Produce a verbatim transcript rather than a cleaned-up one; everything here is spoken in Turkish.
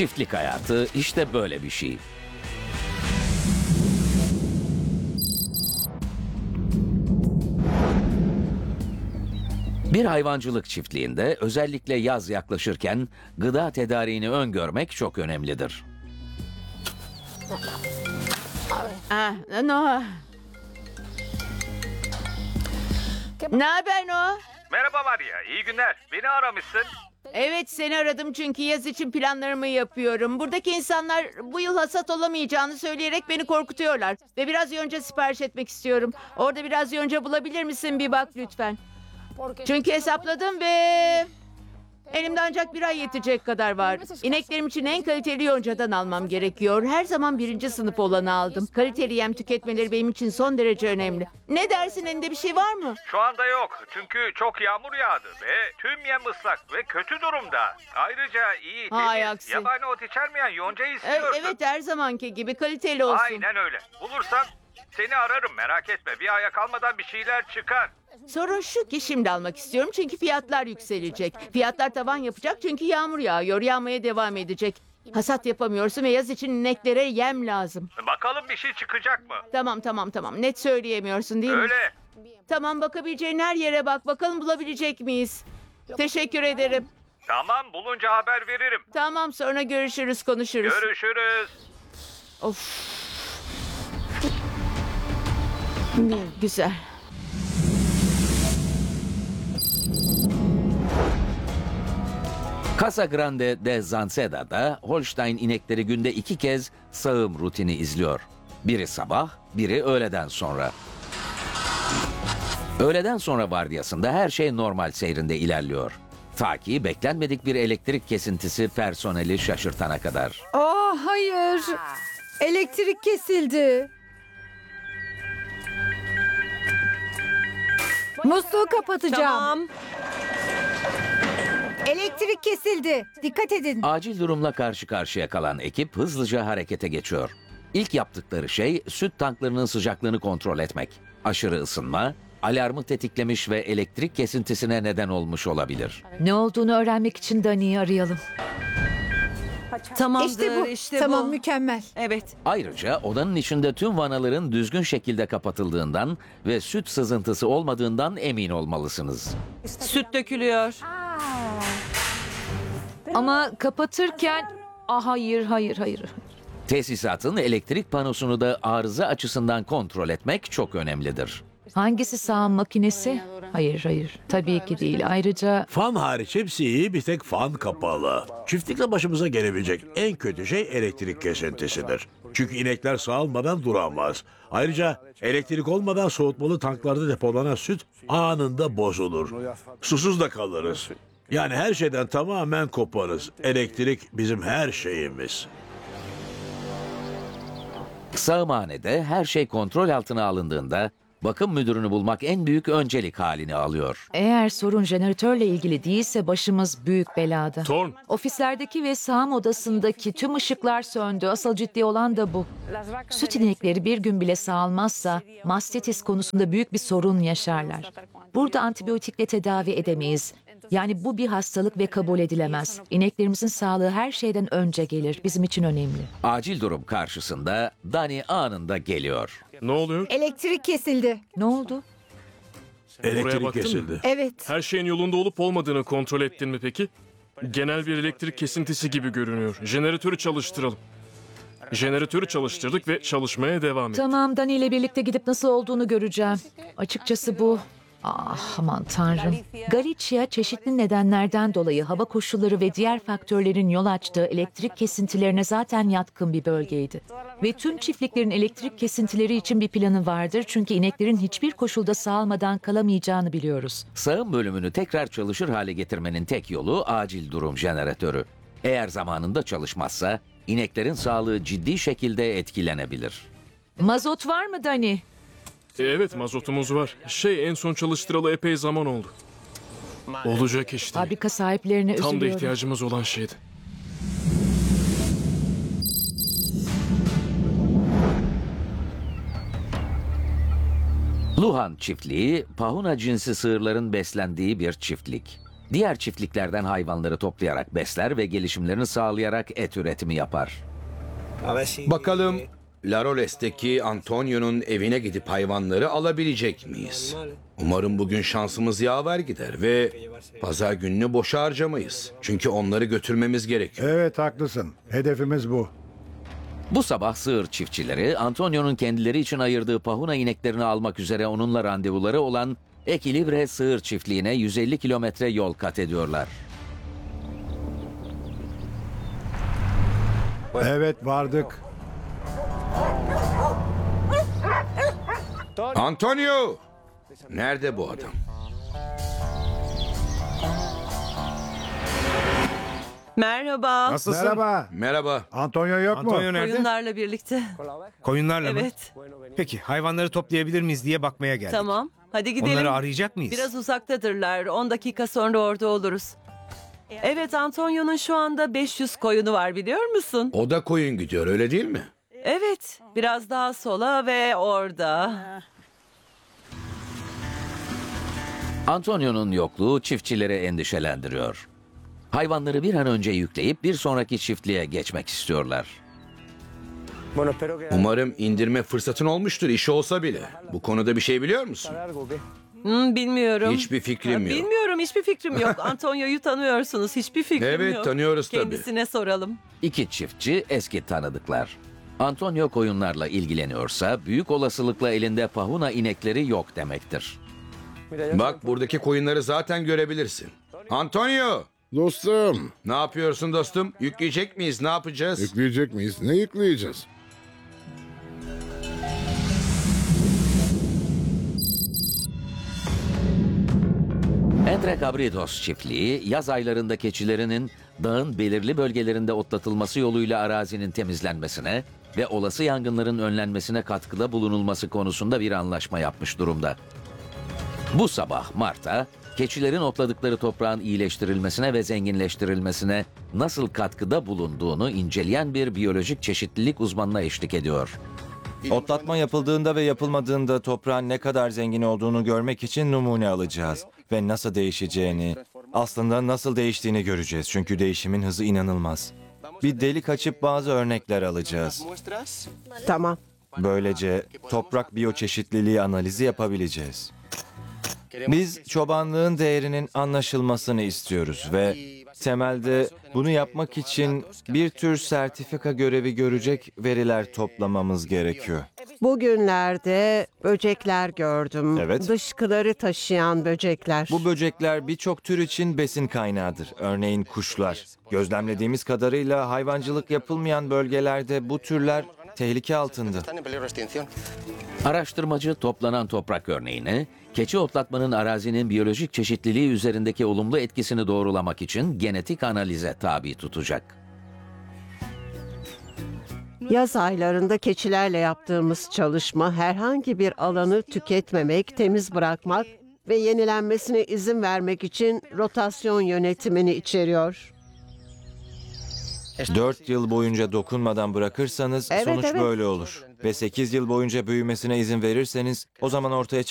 Çiftlik hayatı işte böyle bir şey. Bir hayvancılık çiftliğinde özellikle yaz yaklaşırken gıda tedariğini öngörmek çok önemlidir. Ah, Noah. Ne haber Noah? Merhaba Maria, iyi günler. Beni aramışsın. Evet seni aradım çünkü yaz için planlarımı yapıyorum. Buradaki insanlar bu yıl hasat olamayacağını söyleyerek beni korkutuyorlar. Ve biraz yonca sipariş etmek istiyorum. Orada biraz yonca bulabilir misin bir bak lütfen. Çünkü hesapladım ve elimde ancak bir ay yetecek kadar var. İneklerim için en kaliteli yoncadan almam gerekiyor. Her zaman birinci sınıf olanı aldım. Kaliteli yem tüketmeleri benim için son derece önemli. Ne dersin, elinde bir şey var mı? Şu anda yok çünkü çok yağmur yağdı ve tüm yem ıslak ve kötü durumda. Ayrıca iyi, Hay temiz, aksi. yabani ot içermeyen yonca E- istiyorsun. evet her zamanki gibi kaliteli olsun. Aynen öyle. Bulursam seni ararım, merak etme. Bir aya kalmadan bir şeyler çıkar. Sorun şu ki şimdi almak istiyorum çünkü fiyatlar yükselecek. Fiyatlar tavan yapacak çünkü yağmur yağıyor, yağmaya devam edecek. Hasat yapamıyorsun ve yaz için ineklere yem lazım. Bakalım bir şey çıkacak mı? Tamam tamam tamam, net söyleyemiyorsun değil mi? Öyle. Tamam, bakabileceğin her yere bak, bakalım bulabilecek miyiz? Teşekkür ederim. Tamam, bulunca haber veririm. Tamam, sonra görüşürüz, konuşuruz. Görüşürüz. Of. Güzel. Casa Grande de Zanseda'da Holstein inekleri günde iki kez sağım rutini izliyor. Biri sabah, biri öğleden sonra. Öğleden sonra vardiyasında her şey normal seyrinde ilerliyor. Ta ki beklenmedik bir elektrik kesintisi personeli şaşırtana kadar. Aa hayır. Elektrik kesildi. Musluğu kapatacağım. Tamam. Elektrik kesildi. Dikkat edin. Acil durumla karşı karşıya kalan ekip hızlıca harekete geçiyor. İlk yaptıkları şey süt tanklarının sıcaklığını kontrol etmek. Aşırı ısınma, alarmı tetiklemiş ve elektrik kesintisine neden olmuş olabilir. Ne olduğunu öğrenmek için Dani'yi arayalım. Tamamdır, İşte bu. işte tamam bu. mükemmel. Evet. Ayrıca odanın içinde tüm vanaların düzgün şekilde kapatıldığından ve süt sızıntısı olmadığından emin olmalısınız. Süt dökülüyor. Ama kapatırken... Ah, hayır, hayır, hayır. Tesisatın elektrik panosunu da arıza açısından kontrol etmek çok önemlidir. Hangisi sağım makinesi? Hayır, hayır. Tabii ki değil. Ayrıca Fan hariç hepsi iyi, bir tek fan kapalı. Çiftlikle başımıza gelebilecek en kötü şey elektrik kesintisidir. Çünkü inekler sağılmadan duramaz. Ayrıca elektrik olmadan soğutmalı tanklarda depolanan süt anında bozulur. Susuz da kalırız. Yani her şeyden tamamen koparız. Elektrik bizim her şeyimiz. Sağımhanede her şey kontrol altına alındığında bakım müdürünü bulmak en büyük öncelik halini alıyor. eğer sorun jeneratörle ilgili değilse başımız büyük belada. Torn, Ofislerdeki ve sağım odasındaki tüm ışıklar söndü. Asıl ciddi olan da bu. Süt inekleri bir gün bile sağılmazsa mastitis konusunda büyük bir sorun yaşarlar. Burada antibiyotikle tedavi edemeyiz. Yani bu bir hastalık ve kabul edilemez. İneklerimizin sağlığı her şeyden önce gelir. Bizim için önemli. Acil durum karşısında Dani anında geliyor. ne oluyor? Elektrik kesildi. Ne oldu? Elektrik baktın mı? kesildi. Evet. Her şeyin yolunda olup olmadığını kontrol ettin mi peki? Genel bir elektrik kesintisi gibi görünüyor. Jeneratörü çalıştıralım. Jeneratörü çalıştırdık ve çalışmaya devam et. Tamam, Dani ile birlikte gidip nasıl olduğunu göreceğim. Açıkçası bu... Ah aman tanrım. Galicia çeşitli nedenlerden dolayı hava koşulları ve diğer faktörlerin yol açtığı elektrik kesintilerine zaten yatkın bir bölgeydi. Ve tüm çiftliklerin elektrik kesintileri için bir planı vardır çünkü ineklerin hiçbir koşulda sağalmadan kalamayacağını biliyoruz. Sağım bölümünü tekrar çalışır hale getirmenin tek yolu acil durum jeneratörü. Eğer zamanında çalışmazsa ineklerin sağlığı ciddi şekilde etkilenebilir. Mazot var mı Dani? E, Evet, mazotumuz var. Şey, en son çalıştıralı epey zaman oldu. Olacak işte. Fabrika sahiplerine Tam da üzülüyorum. ihtiyacımız olan şeydi. Luhan çiftliği, pahuna cinsi sığırların beslendiği bir çiftlik. Diğer çiftliklerden hayvanları toplayarak besler ve gelişimlerini sağlayarak et üretimi yapar. Bakalım Laroles'teki Antonio'nun evine gidip hayvanları alabilecek miyiz? Umarım bugün şansımız yaver gider ve pazar gününü boşa harcamayız. Çünkü onları götürmemiz gerekiyor. Evet haklısın. Hedefimiz bu. Bu sabah sığır çiftçileri Antonio'nun kendileri için ayırdığı pahuna ineklerini almak üzere onunla randevuları olan Ekilibre Sığır Çiftliği'ne yüz elli kilometre yol kat ediyorlar. Evet vardık. Antonio! Nerede bu adam? Merhaba. Nasılsın? Merhaba. Merhaba. Antonio yok mu? Antonio nerede? Koyunlarla birlikte. Koyunlarla mı? Evet. Peki hayvanları toplayabilir miyiz diye bakmaya geldik. Tamam. Hadi gidelim. Onları arayacak mıyız? Biraz uzaktadırlar. on dakika sonra orada oluruz. Evet, Antonio'nun şu anda beş yüz koyunu var, biliyor musun? O da koyun gidiyor öyle değil mi? Evet. Biraz daha sola ve orada. Antonio'nun yokluğu çiftçileri endişelendiriyor. Hayvanları bir an önce yükleyip bir sonraki çiftliğe geçmek istiyorlar. Umarım indirme fırsatın olmuştur işi olsa bile. Bu konuda bir şey biliyor musun? Hmm, bilmiyorum. Hiçbir fikrim yok. Bilmiyorum, hiçbir fikrim yok. Antonio'yu tanıyorsunuz. Hiçbir fikrim Evet, yok. tanıyoruz tabii. Kendisine soralım. İki çiftçi eski tanıdıklar. Antonio koyunlarla ilgileniyorsa büyük olasılıkla elinde pahuna inekleri yok demektir. Bak buradaki koyunları zaten görebilirsin. Antonio! Dostum, Ne yapıyorsun dostum? Yükleyecek miyiz? Ne yapacağız? yükleyecek miyiz? Ne yükleyeceğiz? Entrecabridos çiftliği yaz aylarında keçilerinin dağın belirli bölgelerinde otlatılması yoluyla arazinin temizlenmesine ve olası yangınların önlenmesine katkıda bulunulması konusunda bir anlaşma yapmış durumda. Bu sabah Marta, keçilerin otladıkları toprağın iyileştirilmesine ve zenginleştirilmesine nasıl katkıda bulunduğunu inceleyen bir biyolojik çeşitlilik uzmanına eşlik ediyor. Otlatma yapıldığında ve yapılmadığında toprağın ne kadar zengin olduğunu görmek için numune alacağız. Ve nasıl değişeceğini, aslında nasıl değiştiğini göreceğiz. Çünkü değişimin hızı inanılmaz. Bir delik açıp bazı örnekler alacağız. Tamam. Böylece toprak biyoçeşitliliği analizi yapabileceğiz. Biz çobanlığın değerinin anlaşılmasını istiyoruz ve temelde bunu yapmak için bir tür sertifika görevi görecek veriler toplamamız gerekiyor. Bugünlerde böcekler gördüm. Evet. Dışkıları taşıyan böcekler. Bu böcekler birçok tür için besin kaynağıdır. Örneğin kuşlar. Gözlemlediğimiz kadarıyla hayvancılık yapılmayan bölgelerde bu türler tehlike altında. Araştırmacı toplanan toprak örneğini, keçi otlatmanın arazinin biyolojik çeşitliliği üzerindeki olumlu etkisini doğrulamak için genetik analize tabi tutacak. Yaz aylarında keçilerle yaptığımız çalışma herhangi bir alanı tüketmemek, temiz bırakmak ve yenilenmesine izin vermek için rotasyon yönetimini içeriyor. Dört yıl boyunca dokunmadan bırakırsanız Evet, sonuç evet. böyle olur. Ve sekiz yıl boyunca büyümesine izin verirseniz o zaman ortaya